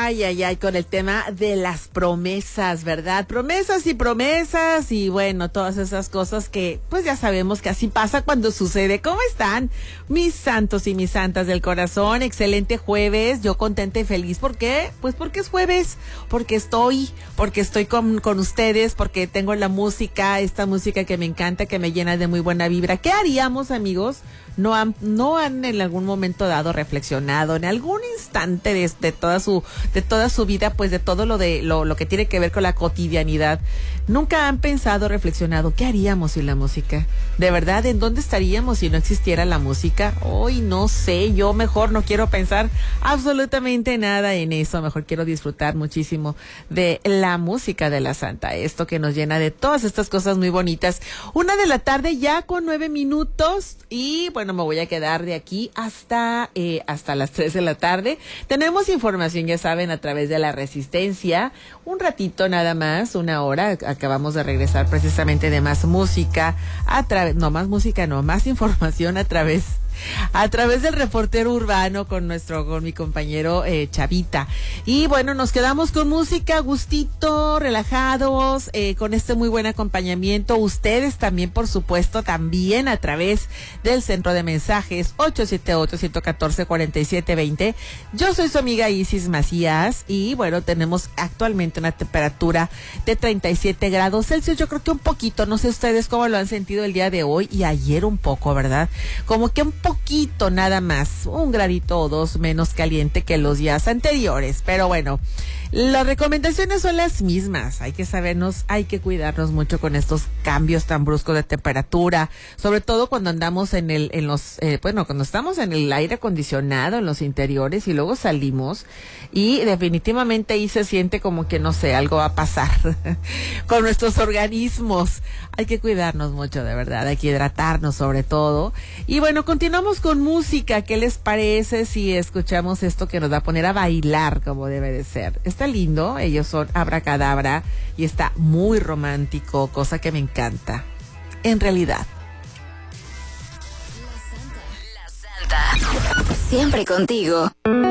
Ay, con el tema de las promesas, ¿verdad? Promesas y bueno, todas esas cosas que pues ya sabemos que así pasa cuando sucede. ¿Cómo están mis santos y mis santas del corazón? Excelente jueves, yo contenta y feliz. ¿Por qué? Pues porque es jueves, porque estoy con ustedes, porque tengo la música, esta música que me encanta, que me llena de muy buena vibra. ¿Qué haríamos, amigos? ¿No han en algún momento dado reflexionado, en algún instante de toda su vida, pues de todo lo que tiene que ver con la cotidianidad? ¿Nunca han pensado, reflexionado, qué haríamos sin la música? ¿De verdad? ¿En dónde estaríamos si no existiera la música? Hoy no sé, yo mejor no quiero pensar absolutamente nada en eso, mejor quiero disfrutar muchísimo de la música de la Santa, esto que nos llena de todas estas cosas muy bonitas. 1 de la tarde ya con 9 minutos y bueno, me voy a quedar de aquí hasta las 3 de la tarde. Tenemos información, ya saben, a través de La Resistencia, un ratito nada más, 1 hora, acabamos de regresar precisamente de más música, más información a través del reportero urbano con mi compañero Chavita. Y bueno, nos quedamos con música, gustito, relajados, con este muy buen acompañamiento. Ustedes también, por supuesto, también a través del centro de mensajes 878-114-4720. Yo soy su amiga Isis Macías y bueno, tenemos actualmente una temperatura de 37 grados Celsius. Yo creo que un poquito, no sé ustedes cómo lo han sentido el día de hoy y ayer un poco, ¿verdad? Como que un poquito nada más, 1 gradito o 2 menos caliente que los días anteriores, pero bueno, las recomendaciones son las mismas. Hay que cuidarnos mucho con estos cambios tan bruscos de temperatura, sobre todo cuando andamos cuando estamos en el aire acondicionado, en los interiores y luego salimos y definitivamente ahí se siente como que no sé, algo va a pasar con nuestros organismos. Hay que cuidarnos mucho, de verdad, hay que hidratarnos sobre todo. Y bueno, continuamos con música. ¿Qué les parece si escuchamos esto que nos va a poner a bailar como debe de ser? Está lindo, ellos son Abracadabra y está muy romántico, cosa que me encanta, en realidad. La Santa. Siempre contigo.